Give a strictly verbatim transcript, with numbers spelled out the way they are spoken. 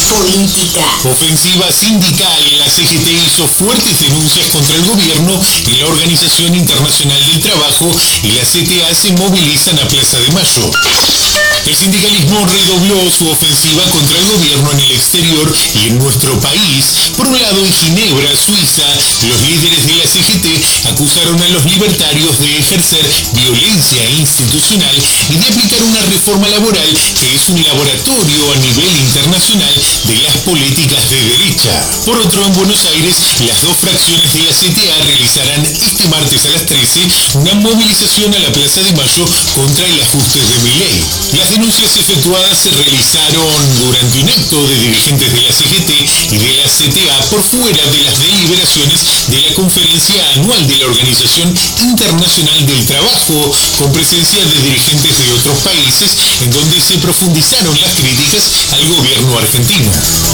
política. Ofensiva sindical. La C G T hizo fuertes denuncias contra el gobierno y la Organización Internacional del Trabajo y la C T A se movilizan a Plaza de Mayo. El sindicalismo redobló su ofensiva contra el gobierno en el exterior y en nuestro país. Por un lado, en Ginebra, Suiza, los líderes de la C G T acusaron a los libertarios de ejercer violencia institucional y de aplicar una reforma laboral que es un laboratorio a nivel internacional de las políticas de derecha. Por otro, en Buenos Aires, las dos fracciones de la C T A realizarán este martes a las trece una movilización a la Plaza de Mayo contra el ajuste de Milei. Las denuncias efectuadas se realizaron durante un acto de dirigentes de la C G T y de la C T A por fuera de las deliberaciones de la conferencia anual de la Organización Internacional del Trabajo, con presencia de dirigentes de otros países, en donde se profundizaron las críticas al gobierno argentino.